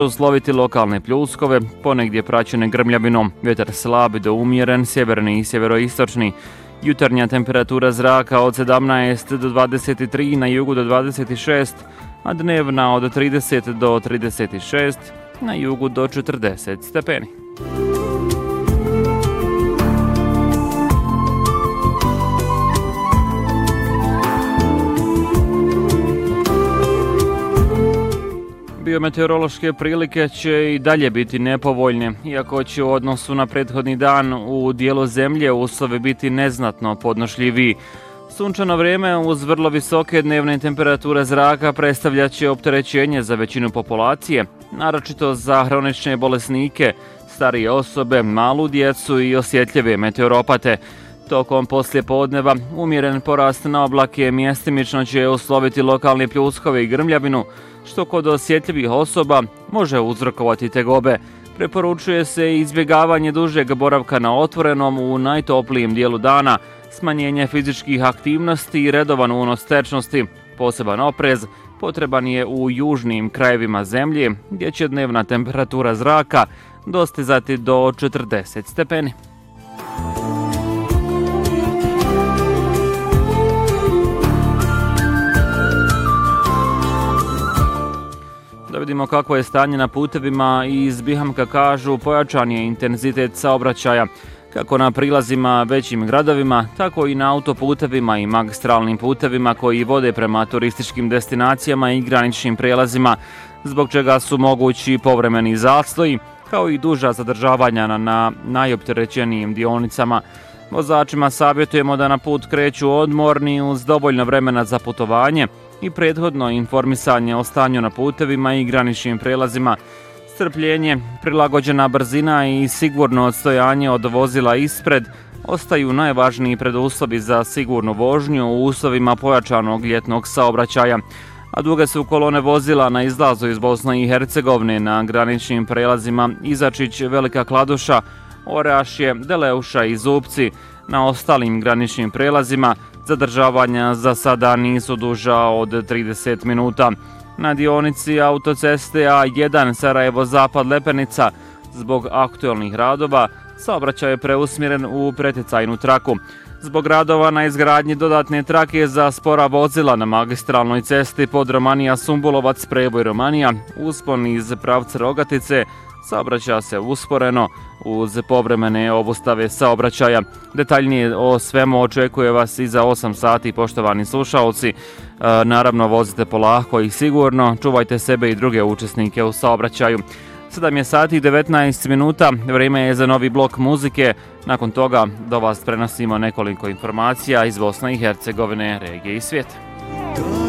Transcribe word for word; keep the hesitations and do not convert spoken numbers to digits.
usloviti lokalne pljuskove, ponegdje praćene grmljavinom, vjetar slab do umjeren, sjeverni i sjeveroistočni. Jutarnja temperatura zraka od sedamnaest do dvadeset tri, na jugu do dvadeset šest, a dnevna od trideset do trideset šest, na jugu do četrdeset stepeni. Biometeorološke prilike će i dalje biti nepovoljne, iako će u odnosu na prethodni dan u dijelu zemlje uslovi biti neznatno podnošljiviji. Sunčano vrijeme uz vrlo visoke dnevne temperature zraka predstavljat će opterećenje za većinu populacije, naročito za hronične bolesnike, starije osobe, malu djecu i osjetljive meteoropate. Tokom poslijepodneva umjeren porast na oblake mjestimično će usloviti lokalne pljuskove i grmljavinu, što kod osjetljivih osoba može uzrokovati tegobe. Preporučuje se izbjegavanje dužeg boravka na otvorenom u najtoplijem dijelu dana, smanjenje fizičkih aktivnosti i redovan unos tečnosti. Poseban oprez potreban je u južnim krajevima zemlje, gdje će dnevna temperatura zraka dostizati do četrdeset stepeni. Da vidimo kako je stanje na putevima. Iz Bihamka kažu pojačan je intenzitet saobraćaja, kako na prilazima većim gradovima, tako i na autoputevima i magistralnim putevima koji vode prema turističkim destinacijama i graničnim prijelazima, zbog čega su mogući povremeni zastoji, kao i duža zadržavanja na, na najopterećenijim dionicama. Vozačima savjetujemo da na put kreću odmorni uz dovoljno vremena za putovanje i prethodno informisanje o stanju na putevima i graničnim prijelazima. Strpljenje, prilagođena brzina i sigurno odstojanje od vozila ispred ostaju najvažniji preduslovi za sigurnu vožnju u uslovima pojačanog ljetnog saobraćaja. A duge su kolone vozila na izlazu iz Bosne i Hercegovine na graničnim prijelazima Izačić, Velika Kladuša, Orašje, Deleuša i Zupci. Na ostalim graničnim prijelazima zadržavanja za sada nisu duža od trideset minuta. Na dionici autoceste A jedan Sarajevo-Zapad Lepenica zbog aktualnih radova saobraćaj je preusmjeren u pretjecajnu traku. Zbog radova na izgradnji dodatne trake za spora vozila na magistralnoj cesti pod Romanija-Sumbulovac preboj Romanija, uspon iz pravca Rogatice, saobraća se usporeno uz povremene obustave saobraćaja. Detaljnije o svemu očekuje vas i za osam sati, poštovani slušalci. E, naravno, vozite polako i sigurno, čuvajte sebe i druge učesnike u saobraćaju. sedam je sati i devetnaest minuta, vrijeme je za novi blok muzike. Nakon toga do vas prenosimo nekoliko informacija iz Bosne i Hercegovine, regije i svijeta.